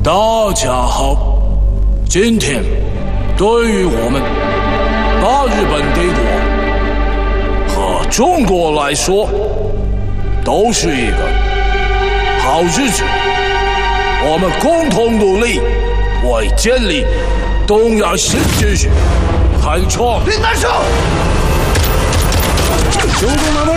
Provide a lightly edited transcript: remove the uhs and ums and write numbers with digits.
大家好，今天对于我们大日本帝国和中国来说，都是一个好日子。我们共同努力，为建立东亚新秩序开创。 林南生， 修正南